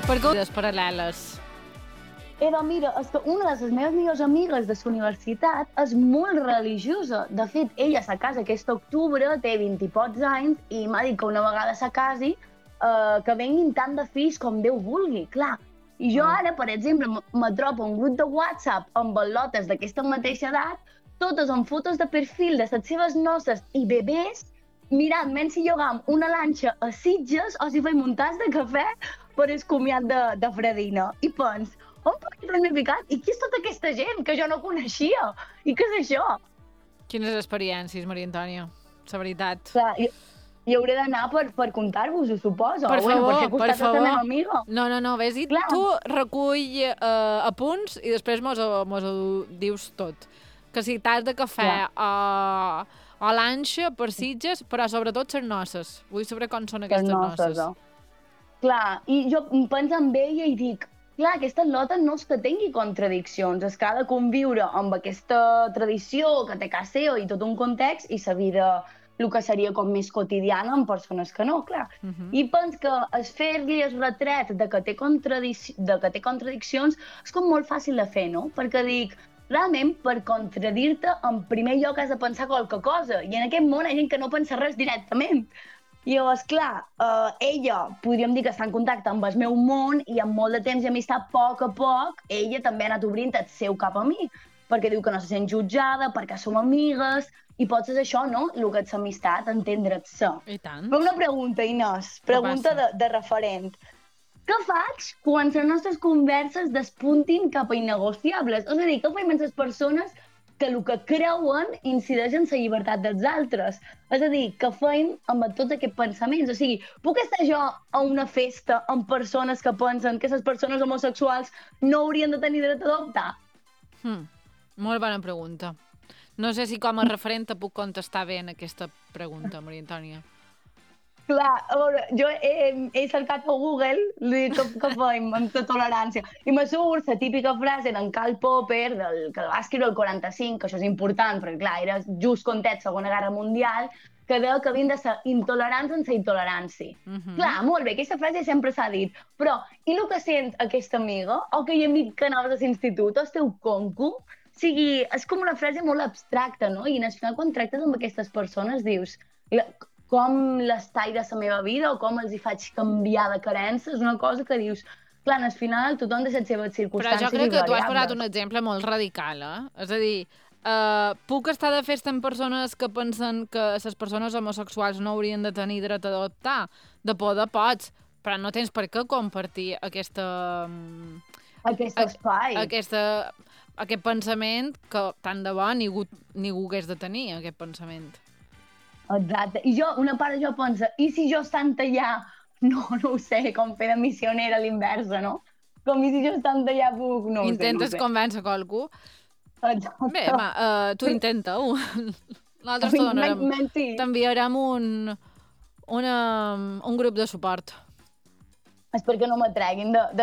Per què les paral·leles? Doncs mira, és que una de les meves millors amigues de la universitat és molt religiosa. De fet, ella se casa aquest octubre, té 20 i pocs anys, i m'ha dit que una vegada se casi, que venguin tant de fills com Déu vulgui, clar. I jo ara, per exemple, me trobo un grup de WhatsApp amb al·lotes d'aquesta mateixa edat, totes amb fotos de perfil de les seves noces i bebès, mirant menys si llogam una lanxa a Sitges o si fem un tas de cafè per el comiat de Fredina. I pens, on podria m'he ficat? I qui és tota aquesta gent que jo no coneixia? I què és això? Quines experiències, Maria Antònia? La veritat. Clar, hi hauré d'anar per contar-vos-ho, suposo. Per favor, per favor. La meva amiga. No, ves i tu recull apunts i després mos ho dius tot. Que si tas de cafè o l'anxa per Sitges, però sobretot les noces. Vull saber com són aquestes noces. Clar, i jo penso en ella i dic, clar, aquesta lota no és que tingui contradiccions, és que ha de conviure amb aquesta tradició que té casa seva i tot un context i la vida, el que seria com més quotidiana amb persones que no, clar. I penso que fer-li el retret de que té contradiccions és com molt fàcil de fer, no? Perquè dic, realment, per contradir-te, en primer lloc has de pensar qualque cosa, i en aquest món hi ha gent que no pensa res directament. I llavors, clar, ella, podríem dir que està en contacte amb el meu món i amb molt de temps i amistat, a poc, ella també ha anat obrint el seu cap a mi, perquè diu que no se sent jutjada, perquè som amigues, i potser és això, no?, el que és l'amistat, entendre't-se. I tant. Però una pregunta, Inés, pregunta de referent. Què faig quan les nostres converses despuntin cap a innegociables? És a dir, què fem amb les persones que el que creuen incideix en la llibertat dels altres? És a dir, què fem amb tots aquests pensaments? O sigui, puc estar jo a una festa amb persones que pensen que les persones homosexuals no haurien de tenir dret a adoptar? Molt bona pregunta. No sé si com a referent te puc contestar bé en aquesta pregunta, Maria Antònia. Clar, a veure, jo he cercat a Google què fem amb la tolerància i me surt la típica frase d'en Karl Popper, que va escriure el 45, que això és important, perquè clar, era just context Segona Guerra Mundial, que deia que havien de ser intolerants en la intolerància. Clar, molt bé, aquesta frase sempre s'ha dit, però i el que sent aquesta amiga, o aquell amic que anaves a l'institut, o el teu conco? O sigui, és com una frase molt abstracta, no? I al final, quan tractes amb aquestes persones, dius com les taire la meva vida o com els hi faig canviar de creences, una cosa que dius, clar, al final tothom té les seves circumstàncies i variables. Però jo crec que tu has posat un exemple molt radical, És a dir, puc estar de festa amb persones que pensen que les persones homosexuals no haurien de tenir dret a adoptar? De poder pots, però no tens per què compartir aquest espai. Aquest pensament que tant de bo ningú hagués de tenir, aquest pensament. Exacte. I una part de jo pensa, i si jo estant allà, no ho sé, com fer de missionera a l'inversa, no? Com i si jo estant allà puc, no ho sé. Intentes convèncer qualcú? Exacte. Bé, tu intenta-ho. Nosaltres t'enviarem un grup de suport. És perquè no m'atreguin de